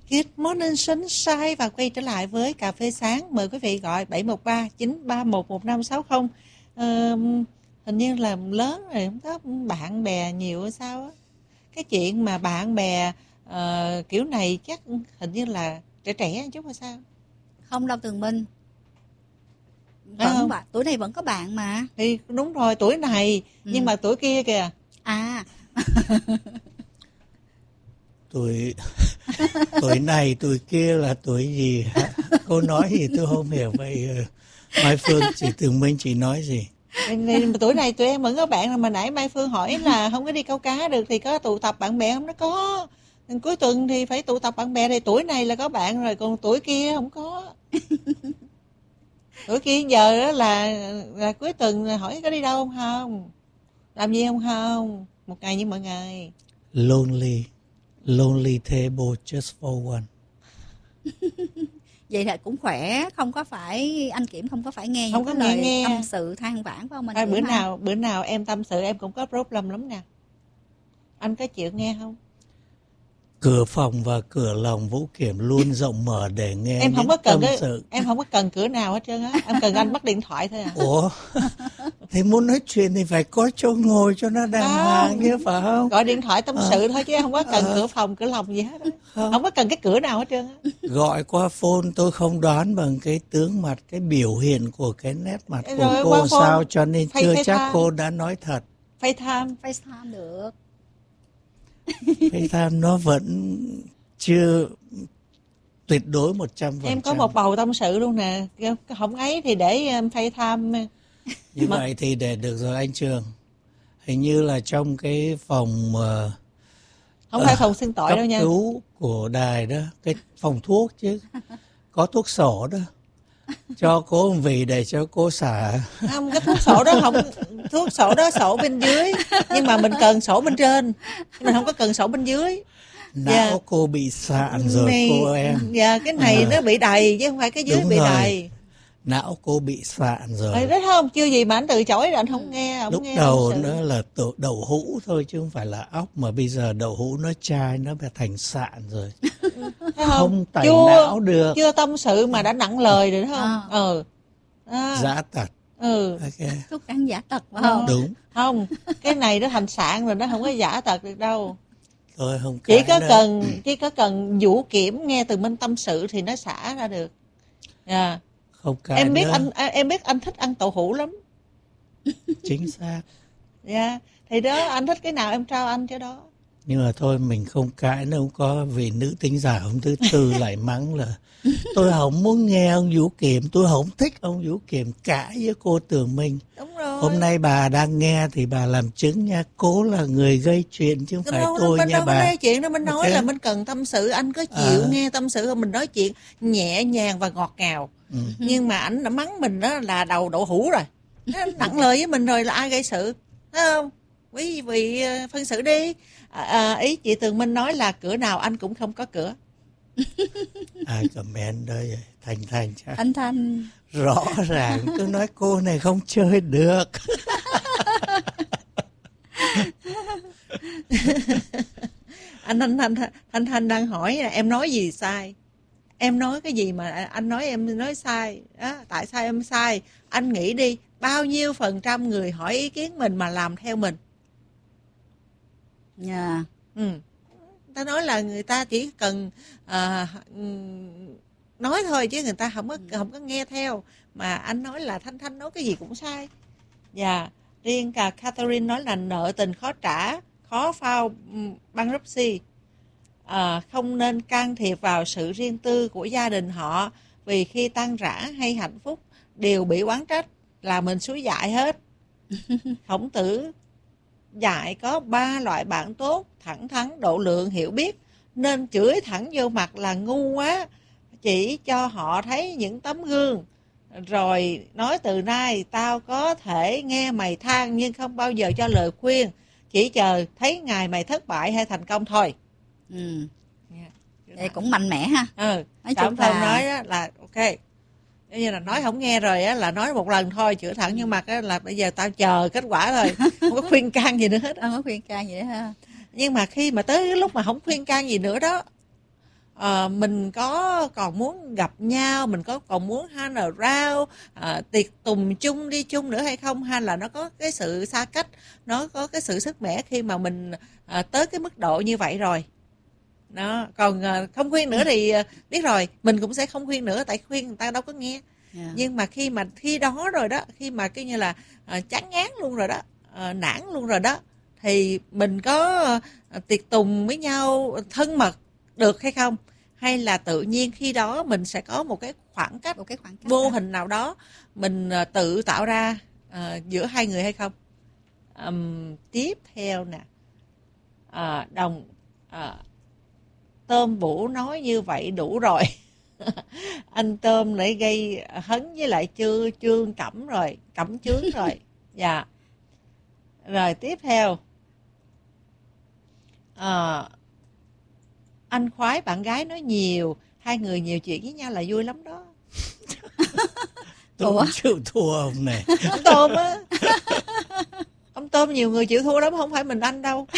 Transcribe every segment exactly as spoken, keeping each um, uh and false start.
Good morning sunshine và quay trở lại với cà phê sáng. Mời quý vị gọi bảy một ba chín ba một một năm sáu không. Ờ, hình như là lớn rồi không có bạn bè nhiều hay sao á. Cái chuyện mà bạn bè uh, kiểu này chắc hình như là trẻ trẻ một chút hay sao? Không đâu Tường Minh. Vẫn bạn, tuổi này vẫn có bạn mà. Thì đúng rồi, tuổi này ừ. Nhưng mà tuổi kia kìa. À. Tuổi tuổi này tuổi kia là tuổi gì hả? Cô nói gì tôi không hiểu vậy. Mai Phương, chị Tường Minh chị nói gì? Tuổi này tụi em vẫn có bạn, mà nãy Mai Phương hỏi là không có đi câu cá được thì có tụ tập bạn bè không? Nó có. Cuối tuần thì phải tụ tập bạn bè, thì tuổi này là có bạn rồi, còn tuổi kia không có. Tuổi kia giờ đó là, là cuối tuần là hỏi có đi đâu không không? Làm gì không không? Một ngày như mọi ngày. Lonely. Lonely table just for one. Vậy là cũng khỏe, không có phải anh Kiểm không có phải nghe không những có cái lời nghe. tâm sự than vãn của ông anh à, Kiểm bữa ha? nào bữa nào em tâm sự em cũng có problem lắm nè. Anh có chịu nghe không? Cửa phòng và cửa lòng Vũ Kiểm luôn rộng mở để nghe em không những có cần tâm cái, sự. Em không có cần cửa nào hết trơn á. Em cần anh bắt điện thoại thôi à. Ủa? Thì muốn nói chuyện thì phải có chỗ ngồi cho nó đàng hoàng chứ phải không? Gọi điện thoại tâm à. sự thôi chứ không có cần à. cửa phòng cửa lòng gì hết á. Không. không có cần cái cửa nào hết trơn á. Gọi qua phone tôi không đoán bằng cái tướng mặt, cái biểu hiện của cái nét mặt của rồi, cô sao, cho nên Face, chưa face chắc time. cô đã nói thật. FaceTime. FaceTime được. FaceTime nó vẫn chưa tuyệt đối một trăm phần trăm. Em có một bầu tâm sự luôn nè. Không ấy thì để FaceTime. Như mà... vậy thì để được rồi anh Trường. Hình như là trong cái phòng uh, không phải phòng xin tội đâu nha. Cấp cứu của đài đó, cái phòng thuốc chứ. Có thuốc sổ đó. Cho cô vị để cho cô xả. Không, cái thuốc sổ đó không, thuốc sổ đó sổ bên dưới, nhưng mà mình cần sổ bên trên, mình không có cần sổ bên dưới. Não yeah. Cô bị sạn rồi này, cô em. Dạ yeah, cái này à. Nó bị đầy chứ không phải cái dưới đúng bị rồi. Đầy. Não cô bị sạn rồi. Đấy, đấy không, chưa gì mà anh từ chối rồi anh không nghe. Không lúc nghe đầu nó là đậu hũ thôi chứ không phải là ốc, mà bây giờ đậu hũ nó chai nó bị thành sạn rồi. Không, không tẩy chưa, não được. Chưa tâm sự mà đã nặng lời rồi đúng không? À. Ừ. À. Giả tật. Ừ. Okay. Thuốc ăn giả tật phải không? Đúng. Không, cái này nó thành sạn rồi, nó không có giả tật được đâu. Tôi không chỉ có đâu. cần chỉ có cần Vũ Kiểm nghe từ Minh tâm sự thì nó xả ra được. Yeah. Không cái em biết nữa. anh em biết anh thích ăn đậu hũ lắm. Chính xác. Dạ yeah. Thì đó anh thích cái nào em trao anh cho đó. Nhưng mà thôi mình không cãi nữa, không có vì nữ tính giả hôm thứ tư lại mắng là tôi không muốn nghe ông Vũ Kiểm, tôi không thích ông Vũ Kiểm cãi với cô Tường Minh. Đúng rồi. Hôm nay bà đang nghe thì bà làm chứng nha, cố là người gây chuyện chứ không phải đâu, tôi mình nha đâu bà. Gây chuyện đâu, mình nói okay. Là mình cần tâm sự, anh có chịu à. Nghe tâm sự không? Mình nói chuyện nhẹ nhàng và ngọt ngào. Ừ. Nhưng mà anh đã mắng mình đó là đầu đậu hũ rồi. Nặng lời với mình rồi là ai gây sự, thấy không? Quý vị phân xử đi. À, à, ý chị Tường Minh nói là cửa nào anh cũng không có cửa. Ai comment đó vậy? Thành Thành chắc. Thành Thành. Rõ ràng tôi nói cô này không chơi được. anh Thanh Thanh Thanh Thanh đang hỏi là em nói gì sai. Em nói cái gì mà anh nói em nói sai đó, tại sao em sai? Anh nghĩ đi, bao nhiêu phần trăm người hỏi ý kiến mình mà làm theo mình? Dạ. Yeah. Ừ. Ta nói là người ta chỉ cần à, nói thôi chứ người ta không có không có nghe theo. Mà anh nói là Thanh Thanh nói cái gì cũng sai. Và yeah. Riêng cả Catherine nói là nợ tình khó trả, khó phao bankruptcy, à, không nên can thiệp vào sự riêng tư của gia đình họ, vì khi tan rã hay hạnh phúc đều bị oán trách là mình xúi dại hết. Khổng Tử dạy có ba loại bạn tốt: thẳng thắn, độ lượng, hiểu biết. Nên chửi thẳng vô mặt là ngu quá, chỉ cho họ thấy những tấm gương, rồi nói từ nay tao có thể nghe mày than nhưng không bao giờ cho lời khuyên, chỉ chờ thấy ngày mày thất bại hay thành công thôi. Ừ. Yeah. Vậy cũng mạnh mẽ ha. Ừ. Nói chung là... nói đó là ok. Nếu như là nói không nghe rồi á, là nói một lần thôi, chửi thẳng vô mặt á, là bây giờ tao chờ kết quả thôi, không có khuyên can gì nữa hết. Không có khuyên can gì nữa ha. Nhưng mà khi mà tới cái lúc mà không khuyên can gì nữa đó, à, mình có còn muốn gặp nhau, mình có còn muốn hang around, à, tiệc tùng chung đi chung nữa hay không, hay là nó có cái sự xa cách, nó có cái sự sức mẻ khi mà mình à, tới cái mức độ như vậy rồi. Đó, còn à, không khuyên nữa thì à, biết rồi, mình cũng sẽ không khuyên nữa, tại khuyên người ta đâu có nghe. Yeah. Nhưng mà khi mà khi đó rồi đó, khi mà cái như là à, chán ngán luôn rồi đó, à, nản luôn rồi đó, thì mình có à, tiệc tùng với nhau thân mật được hay không, hay là tự nhiên khi đó mình sẽ có một cái khoảng cách, một cái khoảng cách vô đó. hình nào đó mình à, tự tạo ra à, giữa hai người hay không. Um, tiếp theo nè, à, đồng à, Tôm Vũ nói như vậy đủ rồi. Anh Tôm lại gây hấn với lại chưa Trương Cẩm rồi, Cẩm Chướng rồi. Dạ. Rồi tiếp theo, à, anh khoái bạn gái nói nhiều, hai người nhiều chuyện với nhau là vui lắm đó. Tôi không chịu thua ông này. Ông Tôm á, ông Tôm nhiều người chịu thua lắm, không phải mình anh đâu.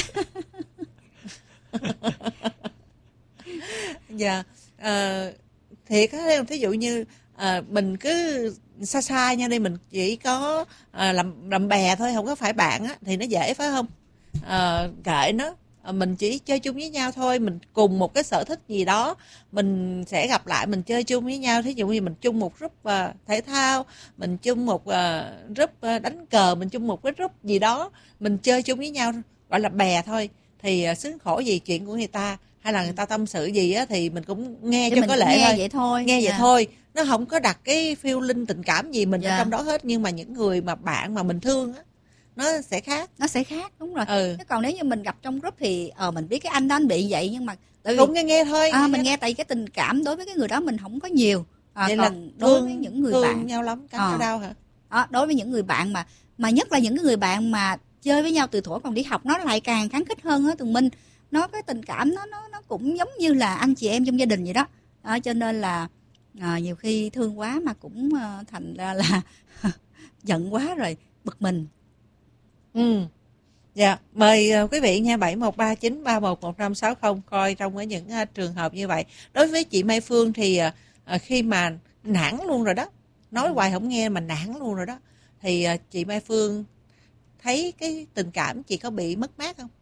Dạ, à, thiệt á, thí dụ như à, mình cứ xa xa nha đi, mình chỉ có à, làm làm bè thôi, không có phải bạn á, thì nó dễ phải không? À, kệ nó, à, mình chỉ chơi chung với nhau thôi, mình cùng một cái sở thích gì đó, mình sẽ gặp lại mình chơi chung với nhau. Thí dụ như mình chung một group à, thể thao, mình chung một à, group à, đánh cờ, mình chung một cái group gì đó, mình chơi chung với nhau, gọi là bè thôi. Thì à, sướng khổ gì chuyện của người ta, hay là người ta tâm sự gì á, thì mình cũng nghe thì cho có lệ nghe thôi. vậy thôi Nghe yeah. vậy thôi, nó không có đặt cái feeling tình cảm gì mình yeah. ở trong đó hết. Nhưng mà những người mà bạn mà mình thương á, nó sẽ khác. Nó sẽ khác, đúng rồi. Ừ. Chứ còn nếu như mình gặp trong group thì ờ mình biết cái anh đó anh bị vậy, nhưng mà tại vì cũng nghe nghe thôi. À, nghe mình nghe nghe tại cái tình cảm đối với cái người đó mình không có nhiều. À, vậy còn là đối thương, với những người thương bạn nhau lắm, cắn à. nhau đau hả? À, đối với những người bạn mà mà nhất là những cái người bạn mà chơi với nhau từ thuở còn đi học, nó lại càng kháng khích hơn á Tường Minh. Nó cái tình cảm nó nó nó cũng giống như là anh chị em trong gia đình vậy đó. À, cho nên là à, nhiều khi thương quá mà cũng à, thành ra là giận quá rồi bực mình. Ừ. Dạ, mời uh, quý vị nha, bảy một ba chín ba một một năm sáu không coi trong ở những uh, trường hợp như vậy. Đối với chị Mai Phương thì uh, uh, khi mà nản luôn rồi đó, nói hoài không nghe mà nản luôn rồi đó, thì uh, chị Mai Phương thấy cái tình cảm chị có bị mất mát không?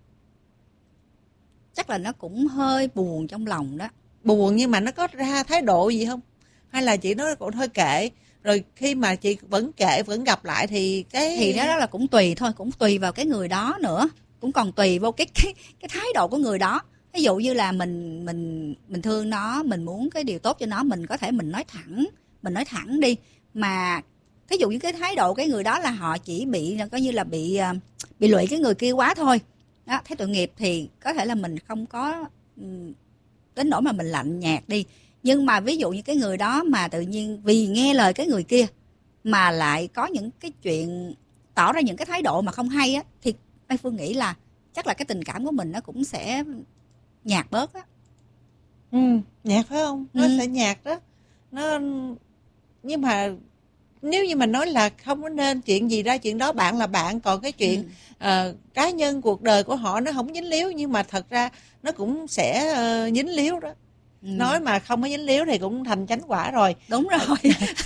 Chắc là nó cũng hơi buồn trong lòng đó. Buồn nhưng mà nó có ra thái độ gì không? Hay là chị nói cũng thôi kệ, rồi khi mà chị vẫn kệ vẫn gặp lại thì cái thì đó là cũng tùy thôi, cũng tùy vào cái người đó nữa, cũng còn tùy vào cái cái cái thái độ của người đó. Ví dụ như là mình mình mình thương nó, mình muốn cái điều tốt cho nó, mình có thể mình nói thẳng, mình nói thẳng đi. Mà ví dụ như cái thái độ cái người đó là họ chỉ bị coi như là bị bị lụy cái người kia quá thôi đó, thấy tội nghiệp thì có thể là mình không có đến nỗi mà mình lạnh nhạt đi. Nhưng mà ví dụ như cái người đó mà tự nhiên vì nghe lời cái người kia mà lại có những cái chuyện tỏ ra những cái thái độ mà không hay á, thì Mai Phương nghĩ là chắc là cái tình cảm của mình nó cũng sẽ nhạt bớt á. Ừ, nhạt phải không? Nó ừ. sẽ nhạt đó. Nó nhưng mà nếu như mình nói là không có nên, chuyện gì ra chuyện đó, bạn là bạn, còn cái chuyện ừ. uh, cá nhân cuộc đời của họ nó không dính líu, nhưng mà thật ra nó cũng sẽ uh, dính líu đó. Ừ. Nói mà không có dính líu thì cũng thành chánh quả rồi. Đúng rồi.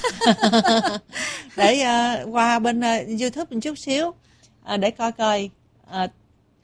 Để uh, qua bên uh, YouTube một chút xíu uh, để coi coi uh,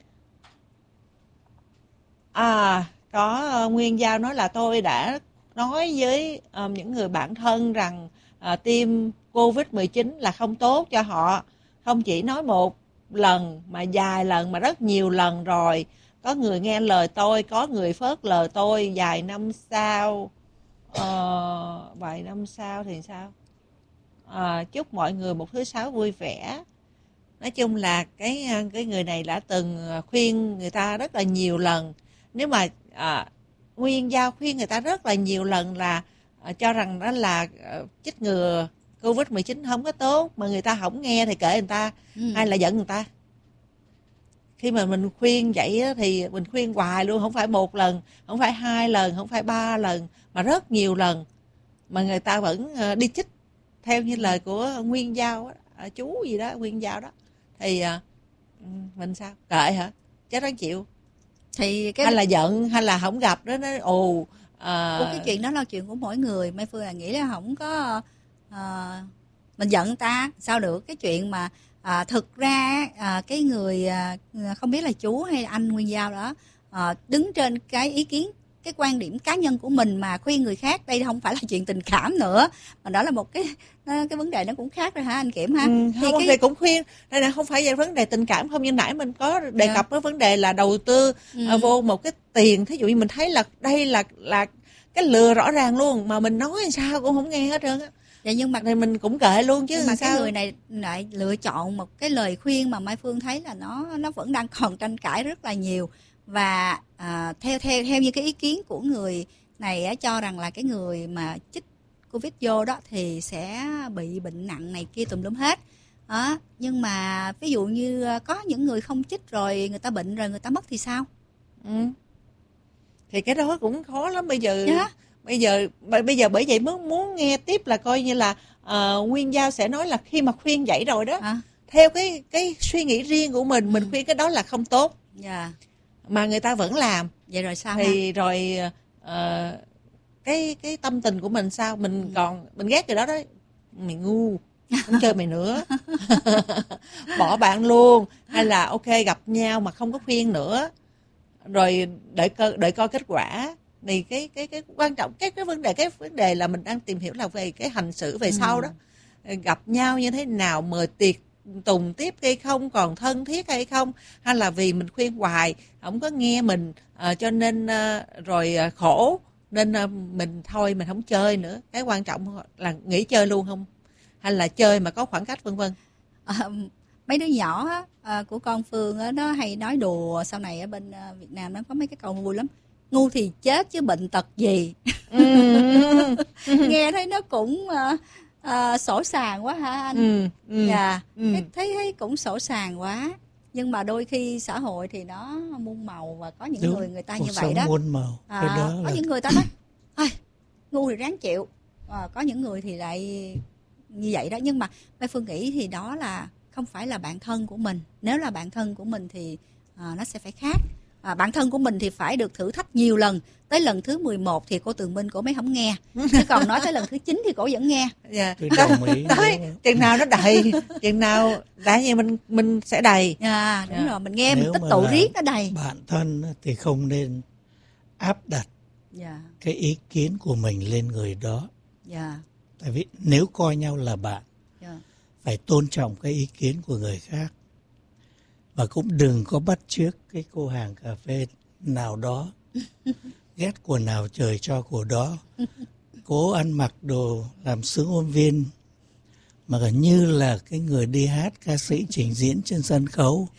à có uh, Nguyên Giao nói là tôi đã nói với uh, những người bạn thân rằng uh, tiêm covid mười chín là không tốt cho họ, không chỉ nói một lần mà vài lần mà rất nhiều lần rồi. Có người nghe lời tôi, có người phớt lờ tôi. Vài năm sau uh, vài năm sau thì sao? À, chúc mọi người một thứ sáu vui vẻ. Nói chung là cái cái người này đã từng khuyên người ta rất là nhiều lần. Nếu mà à, Nguyên Giao khuyên người ta rất là nhiều lần là à, cho rằng đó là à, chích ngừa covid mười chín không có tốt, mà người ta không nghe thì kệ người ta. Ừ. Hay là giận người ta. Khi mà mình khuyên vậy á, thì mình khuyên hoài luôn, không phải một lần, không phải hai lần, không phải ba lần, mà rất nhiều lần, mà người ta vẫn uh, đi chích theo như lời của Nguyên Giao á, uh, chú gì đó, Nguyên Giao đó, thì uh, mình sao kệ hả, chết đáng chịu. Thì cái hay là giận, hay là không gặp đó nó ồ À, Ủa, cái chuyện đó là chuyện của mỗi người. Mai Phương là nghĩ là không có à, mình giận ta sao được. Cái chuyện mà à, thực ra à, cái người à, không biết là chú hay là anh Nguyên Giao đó à, đứng trên cái ý kiến, cái quan điểm cá nhân của mình mà khuyên người khác, đây không phải là chuyện tình cảm nữa, mà đó là một cái cái vấn đề nó cũng khác rồi hả anh Kiểm ha? Ừ, Thì không cái... thì cũng khuyên đây là không phải về vấn đề tình cảm không, như nãy mình có đề Yeah. cập với vấn đề là đầu tư Ừ. à, vô một cái tiền, thí dụ như mình thấy là đây là là cái lừa rõ ràng luôn mà mình nói sao cũng không nghe hết trơn á, Dạ, nhưng mà thì mình cũng kệ luôn chứ nhưng mà sao. cái người này lại lựa chọn một cái lời khuyên mà Mai Phương thấy là nó nó vẫn đang còn tranh cãi rất là nhiều. Và à, theo theo theo như cái ý kiến của người này á, cho rằng là cái người mà chích Covid vô đó thì sẽ bị bệnh nặng này kia tùm lum hết đó. Nhưng mà ví dụ như có những người không chích rồi người ta bệnh rồi người ta mất thì sao? Ừ. Thì cái đó cũng khó lắm bây giờ. Yeah. Bây giờ bây giờ bởi vậy muốn muốn nghe tiếp là coi như là uh, Nguyên Giao sẽ nói là khi mà khuyên vậy rồi đó, À. theo cái cái suy nghĩ riêng của mình, ừ. mình khuyên cái đó là không tốt. Yeah. Mà người ta vẫn làm. Vậy rồi sao? Thì ha? rồi uh, cái cái tâm tình của mình sao? Mình ừ. còn mình ghét người đó đấy. Mày ngu, không chơi mày nữa. Bỏ bạn luôn, hay là ok gặp nhau mà không có khuyên nữa. Rồi đợi coi đợi coi kết quả. Thì cái cái cái quan trọng cái cái vấn đề cái vấn đề là mình đang tìm hiểu là về cái hành xử về ừ. sau đó. Gặp nhau như thế nào, mời tiệc tùng tiếp hay không, còn thân thiết hay không, hay là vì mình khuyên hoài không có nghe mình à, cho nên à, rồi à, khổ nên à, mình thôi mình không chơi nữa. Cái quan trọng là nghỉ chơi luôn không, hay là chơi mà có khoảng cách vân vân. À, mấy đứa nhỏ á, à, của con Phương á, nó hay nói đùa sau này ở bên à, Việt Nam nó có mấy cái câu vui lắm. Ngu thì chết chứ bệnh tật gì. Ừ. Nghe thấy nó cũng à, à, sổ sàng quá hả anh? Ừ, ừ, dạ. ừ. Thấy thấy cũng sổ sàng quá. Nhưng mà đôi khi xã hội thì nó muôn màu, và có những Đúng, người người ta cuộc như vậy sống đó. muôn màu. À, Cái đó có là... những người ta nói Ôi, ngu thì ráng chịu. À, có những người thì lại như vậy đó. Nhưng mà Mai Phương nghĩ thì đó là không phải là bạn thân của mình. Nếu là bạn thân của mình thì à, nó sẽ phải khác. À, bạn thân của mình thì phải được thử thách nhiều lần. Tới lần thứ mười một thì cô Tường Minh cổ mới không nghe. Chứ còn nói tới lần thứ chín thì cổ vẫn nghe. Dạ. Tôi đồng ý. Đấy, chừng nào nó đầy, chừng nào đã như mình mình sẽ đầy. Dạ, đúng Dạ. rồi, mình nghe Nếu mình tích mà tụ là riết nó đầy. Bạn thân thì không nên áp đặt Dạ. cái ý kiến của mình lên người đó. Dạ. Tại vì nếu coi nhau là bạn, Dạ. phải tôn trọng cái ý kiến của người khác. Và cũng đừng có bắt chước cái cô hàng cà phê nào đó, ghét của nào trời cho của đó, cố ăn mặc đồ làm sướng ôn viên, mà gần như là cái người đi hát, ca sĩ trình diễn trên sân khấu.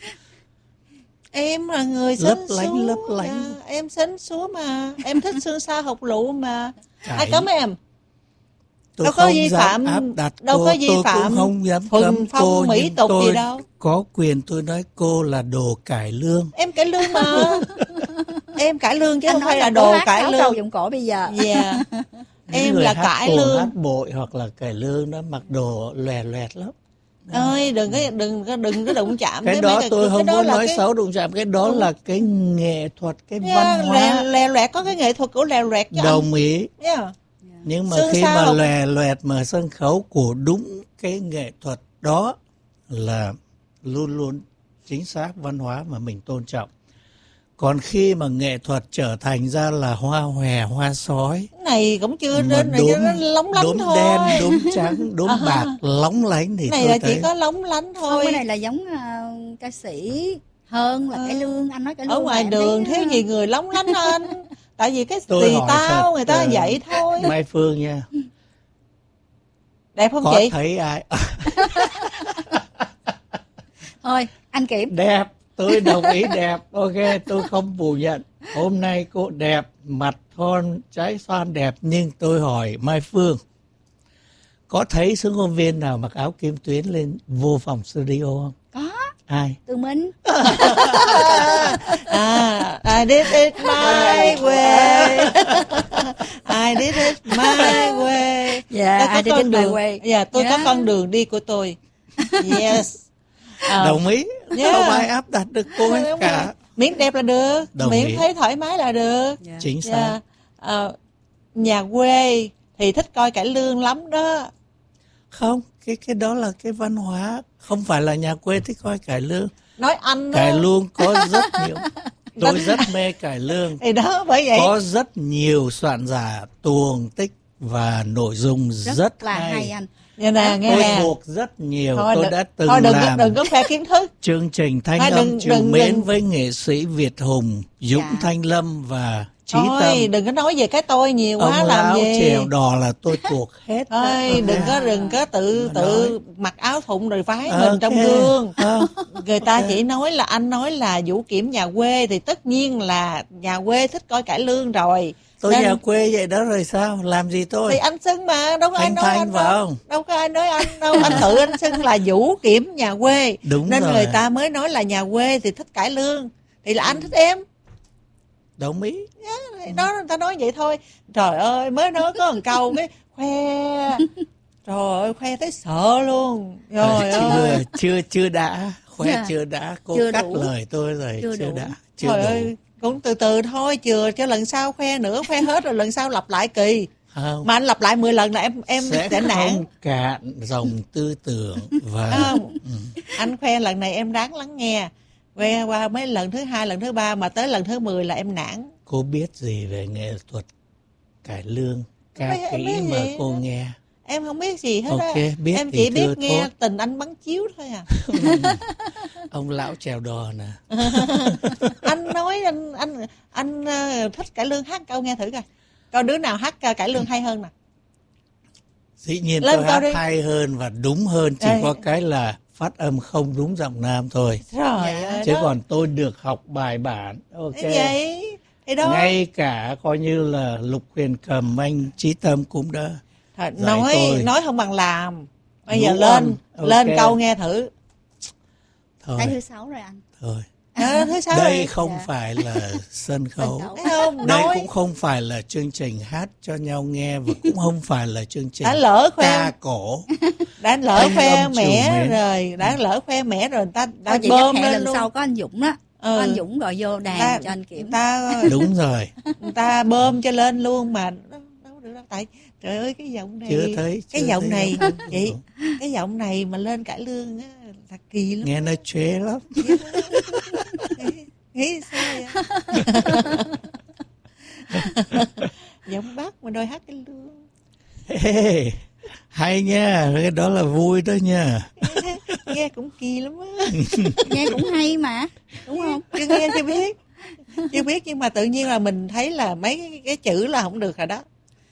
Em là người Lấp xinh lánh, xúa. lấp lánh. Dạ, em xinh xúa mà. Em thích xương xa học lụ mà. Chả Ai cấm em? Tôi Đâu có không vi dám phạm, áp đặt đâu cô, có vi tôi phạm cũng không dám thuần cấm phong cô, mỹ nhưng tục tôi gì đâu. có quyền tôi nói cô là đồ cải lương. Em cải lương mà. Em cải lương chứ Anh không nói phải là là đồ hát cải sáu lương. câu dụng cổ bây giờ. Dạ. Em người là hát cải tuồng, lương. hát bội hoặc là cải lương đó mặc đồ loè loẹt lắm. Ơi đừng có đừng có đừng có đụng chạm Cái tới đó mấy cái, tôi cái không đó có là nói cái... xấu đụng chạm, cái đó Ừ. là cái nghệ thuật, cái Yeah, văn hóa. lè, lè loẹt có cái nghệ thuật của lè loẹt chứ. Đồng ý. Yeah. Nhưng mà Xương khi sao? mà lè loẹt mà sân khấu của đúng cái nghệ thuật đó là luôn luôn chính xác văn hóa mà mình tôn trọng. Còn khi mà nghệ thuật trở thành ra là hoa hòe, hoa sói, Cái này cũng chưa mà đến này, đốm, nó lóng lánh đốm thôi. đen, đốm trắng, đốm À. bạc, lóng lánh thì Cái này tôi là thấy chỉ có lóng lánh Không, thôi. cái này là giống uh, ca sĩ hơn là Ờ. cải lương. Anh nói cải lương Ở ngoài là em đường thấy, thiếu uh, gì người lóng lánh anh. Tại vì cái tôi tùy hỏi tao thật, người ta uh, vậy thôi. Mai Phương nha, Đẹp không có chị? thấy ai Thôi anh Kiểm. đẹp, tôi đồng ý đẹp, ok, tôi không phủ nhận. Hôm nay cô đẹp, mặt thon, trái xoan đẹp, nhưng tôi hỏi Mai Phương, có thấy xướng ngôn viên nào mặc áo kim tuyến lên vô phòng studio không? Có. Ai? Tường Minh. À, I did it my way. I did it my way. Dạ, Tôi I did con it my đường, way. Dạ, tôi Yeah. có con đường đi của tôi. Yes. À, Đồng ý, Yeah. không ai áp đặt được cô hết đúng cả. rồi. Miễn đẹp là được, Đồng miễn ý. thấy thoải mái là được. Dạ. Chính xác. Dạ. À, nhà quê thì thích coi cải lương lắm đó. Không, cái cái đó là cái văn hóa, không phải là nhà quê thích coi cải lương. Nói anh Cải đó. lương có rất nhiều. Tôi rất mê cải lương. Thì đó, bởi vậy Có rất nhiều soạn giả tuồng tích và nội dung rất, rất là hay. hay anh. Vậy nè, nghe Tôi nè. thuộc rất nhiều. Thôi Tôi đừng- đã từng Thôi đừng, có- làm đừng có khoe kiến thức. chương trình Thanh Thôi âm đừng- trừ đừng- mến đừng. với nghệ sĩ Việt Hùng, Dũng Dạ. Thanh Lâm và Trí Thôi Tâm. đừng có nói về cái tôi nhiều quá Ông làm lão gì. chèo đò là tôi thuộc hết. Thôi đừng có À. đừng có tự Mà tự nói. mặc áo thụng rồi phái Ok. mình trong gương. Ờ, Người ta ok. chỉ nói là anh nói là Vũ Kiểm nhà quê thì tất nhiên là nhà quê thích coi cải lương rồi. Tôi Nên- nhà quê vậy đó rồi sao? Làm gì tôi? Thì anh xưng mà đâu có ai Thanh nói Thanh anh phải đâu. không? Đâu có ai nói anh đâu. Anh tự anh xưng là Vũ Kiểm nhà quê. Đúng Nên rồi. người ta mới nói là nhà quê thì thích cải lương. Thì là anh thích em. Đồng ý. Đó người ta nói vậy thôi. Trời ơi mới nói có một câu cái khoe. Trời ơi khoe tới sợ luôn. Trời Ờ, ơi. chưa, chưa, chưa đã. Khoe Dạ. chưa đã. Cô Chưa cắt đủ. lời tôi rồi. Chưa Chưa, đủ. đã. Chưa Trời đủ. ơi cũng từ từ thôi, chừa cho lần sau khoe nữa, khoe hết rồi lần sau lặp lại kỳ. Không. Mà anh lặp lại mười lần là em em Sẽ sẽ nản. không cạn dòng tư tưởng và Không. Anh khoe lần này em đáng lắng nghe. Khoe qua mấy lần thứ hai, lần thứ ba mà tới lần thứ mười là em nản. cô biết gì về nghệ thuật cải lương ca Biết- kỹ biết mà gì cô đó. nghe. Em không biết gì hết Ok, á. biết Em thì chỉ biết thưa nghe thốt. tình anh bắn chiếu thôi à. Ông lão chèo đò nè. Anh nói anh anh anh ờ, thích cải lương, hát câu nghe thử coi. Coi đứa nào hát ờ, cải lương hay hơn nè. Dĩ nhiên Lên tôi câu hát đi. hay hơn và đúng hơn, chỉ Đây. có cái là phát âm không đúng giọng nam thôi. Trời ơi. Chứ đó. còn tôi được học bài bản. Ok. Thế vậy thì đó. Ngay cả coi như là Lục Huyền Cầm, anh Trí Tâm cũng đã Thôi, dạy nói tôi. nói không bằng làm. Bây giờ Đúng lên không? Ok. lên câu nghe thử. thôi. Cái thứ sáu rồi anh. thôi. Ờ, thứ sáu Đây rồi. không Dạ. phải là sân khấu. Sân khấu. Thấy không? Đây Nói cũng không phải là chương trình hát cho nhau nghe và cũng không phải là chương trình đã lỡ khoe ca cổ. đã lỡ Thanh khoe âm chiều mẻ mến. rồi, đã lỡ khoe mẻ rồi người ta đã Thôi chị bơm chắc hẹn lên lần luôn. sau có anh Dũng đó. Ừ. Có anh Dũng gọi vô đàn Ta- cho anh Kiểm. người ta Đúng rồi. người ta bơm cho lên luôn mà đâu đâu được đâu. Tại trời ơi cái giọng này Chưa thấy. cái chưa giọng thấy này đâu. chị cái giọng này mà lên cải lương á là kỳ lắm. Nghe nó chế lắm. Nghĩ- nghĩ sao vậy? Giọng Bắc mà đòi hát cái lương. Hey, hay nha, cái đó là vui đó nha. Nghe cũng kỳ lắm á. Nghe cũng hay mà. Đúng không? Chưa nghe chưa biết. Chưa biết nhưng mà tự nhiên là mình thấy là mấy cái, cái chữ là không được rồi đó.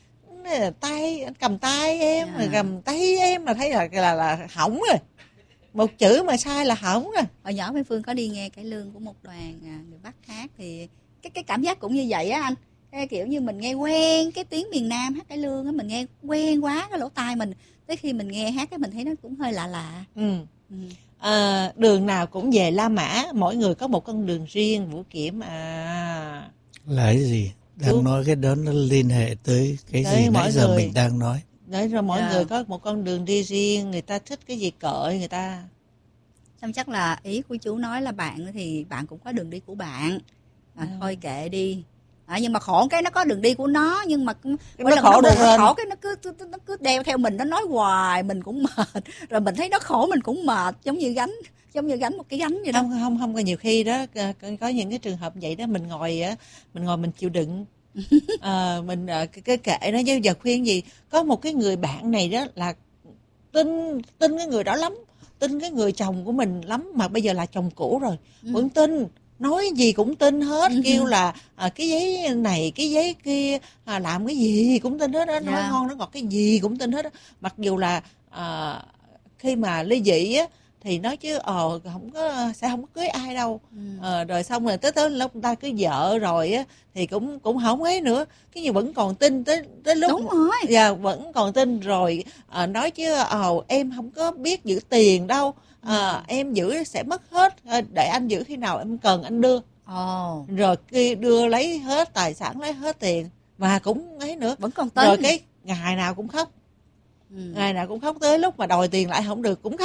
Tay anh cầm tay em, À. rồi cầm tay em là thấy là là là hỏng rồi. Một chữ mà sai là hỏng rồi. Hồi nhỏ Mai Phương có đi nghe cải lương của một đoàn à, người Bắc hát thì cái cái cảm giác cũng như vậy á anh. Cái kiểu như mình nghe quen cái tiếng miền Nam hát cải lương á, mình nghe quen quá cái lỗ tai mình. Tới khi mình nghe hát cái mình thấy nó cũng hơi lạ lạ. Ừ. Ừ. À, đường nào cũng về La Mã, mỗi người có một con đường riêng. Vũ Kiểm à. Là cái gì? Đang Đúng. nói cái đó nó liên hệ tới cái Tới gì mỗi nãy giờ người. mình đang nói. Đấy rồi mỗi Dạ. người có một con đường đi riêng, người ta thích cái gì cởi người ta. Xong chắc là ý của chú nói là bạn thì bạn cũng có đường đi của bạn. À, Ừ. thôi kệ đi. À, nhưng mà khổ cái nó có đường đi của nó nhưng mà Nó mỗi lần khổ nó được buồn, lên. khổ cái nó cứ nó cứ đeo theo mình, nó nói hoài mình cũng mệt. Rồi mình thấy nó khổ mình cũng mệt, giống như gánh giống như gánh một cái gánh vậy đó. Không không không có nhiều khi đó có, có những cái trường hợp vậy đó mình ngồi á, mình ngồi mình chịu đựng. Ờ, mình ờ, cái, cái kệ nó chứ giờ khuyên gì. Có một cái người bạn này đó là tin tin cái người đó lắm, tin cái người chồng của mình lắm mà bây giờ là chồng cũ rồi, Ừ. vẫn tin. Nói gì cũng tin hết, Ừ. kêu là à, cái giấy này cái giấy kia à, làm cái gì cũng tin hết á, nói Dạ. ngon nói ngọt cái gì cũng tin hết á. Mặc dù là à, khi mà ly dị á thì nói chứ ờ không có sẽ không có cưới ai đâu. Ừ. Ờ, rồi xong rồi tới tới lúc người ta cưới vợ rồi á thì cũng cũng không ấy nữa, cái gì vẫn còn tin tới tới lúc Đúng rồi. dạ vẫn còn tin rồi à, nói chứ ờ em không có biết giữ tiền đâu. À, em giữ sẽ mất hết, à, để anh giữ khi nào em cần anh đưa. Ồ, Rồi kia đưa lấy hết tài sản, lấy hết tiền và cũng ấy nữa. vẫn còn tin. Rồi cái ngày nào cũng khóc, Ừ. ngày nào cũng khóc, tới lúc mà đòi tiền lại không được cũng khóc.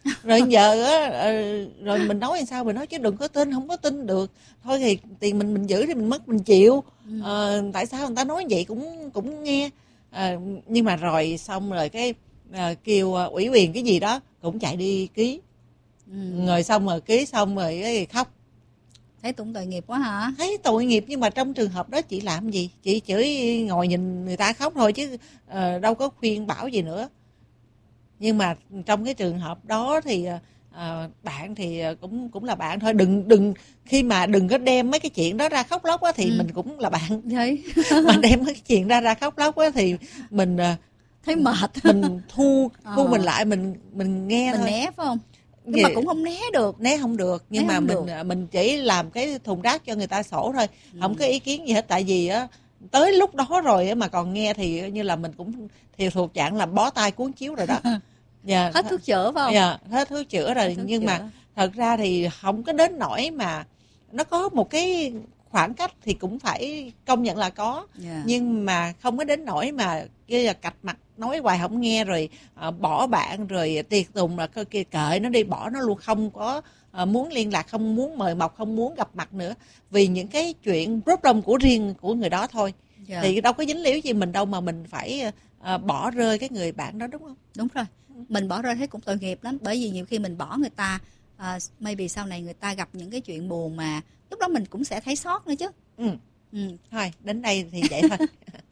Rồi giờ á, ờ, rồi mình nói làm sao, mình nói chứ đừng có tin, không có tin được. Thôi thì tiền mình mình giữ thì mình mất mình chịu. Ừ. Ờ, tại sao người ta nói vậy cũng cũng nghe. Ờ, nhưng mà rồi xong rồi cái ờ, kêu ờ, ủy quyền cái gì đó cũng chạy đi ký. Ừ. Rồi xong rồi ký xong rồi cái khóc. Thấy cũng tội nghiệp quá hả? Thấy tội nghiệp, nhưng mà trong trường hợp đó chị làm gì? Chị chỉ ngồi nhìn người ta khóc thôi chứ ờ, đâu có khuyên bảo gì nữa. Nhưng mà trong cái trường hợp đó thì ờ, bạn thì cũng cũng là bạn thôi, đừng đừng khi mà đừng có đem mấy cái chuyện đó ra khóc lóc á thì Ừ. mình cũng là bạn. Vậy Mà đem mấy cái chuyện ra ra khóc lóc á thì mình ờ, thấy mệt. mình thu thu Ờ. mình lại, mình mình nghe Mình thôi. né phải không? Nhưng mà Về- cũng không né được. né không được, nhưng Né mà không mình được. mình chỉ làm cái thùng rác cho người ta sổ thôi, Ừ. không có ý kiến gì hết. Tại vì á tới lúc đó rồi á mà còn nghe thì như là mình cũng thì thuộc dạng là bó tay cuốn chiếu rồi đó. Dạ, Hết thuốc chữa phải không? dạ, hết thuốc chữa rồi. Hết thuốc Nhưng chữa. mà thật ra thì không có đến nỗi mà nó có một cái khoảng cách thì cũng phải công nhận là có. Yeah. Nhưng mà không có đến nỗi mà kia là cạch mặt nói hoài không nghe rồi à, bỏ bạn rồi tiệc tùng là kia kệ nó đi, bỏ nó luôn, không có à, muốn liên lạc, không muốn mời mọc, không muốn gặp mặt nữa, vì những cái chuyện problem của riêng của người đó thôi. Yeah. Thì đâu có dính líu gì mình đâu mà mình phải à, bỏ rơi cái người bạn đó, đúng không? Đúng rồi. Mình bỏ rơi thấy cũng tội nghiệp lắm, bởi vì nhiều khi mình bỏ người ta, uh, maybe sau này người ta gặp những cái chuyện buồn mà lúc đó mình cũng sẽ thấy sót nữa chứ. Ừ. Ừ. Thôi đến đây thì vậy thôi.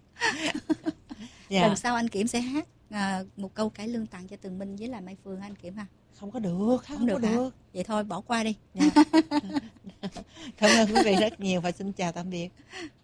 Lần sau anh Kiểm sẽ hát uh, một câu cải lương tặng cho Tường Minh với là Mai Phương anh Kiểm ha. Không có được, không, không được, có được. Vậy thôi bỏ qua đi. Dạ. Cảm ơn quý vị rất nhiều và xin chào tạm biệt.